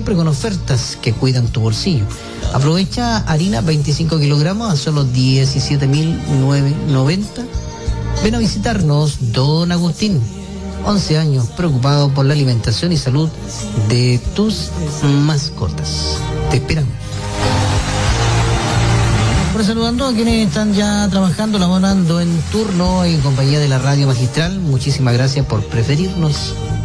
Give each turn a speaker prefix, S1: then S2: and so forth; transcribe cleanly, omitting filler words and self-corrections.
S1: siempre con ofertas que cuidan tu bolsillo. Aprovecha harina 25 kilogramos a solo 17.990. Ven a visitarnos, Don Agustín. 11 años preocupado por la alimentación y salud de tus mascotas. Te esperamos. Por saludando a quienes están ya trabajando, laborando en turno en compañía de la Radio Magistral. Muchísimas gracias por preferirnos.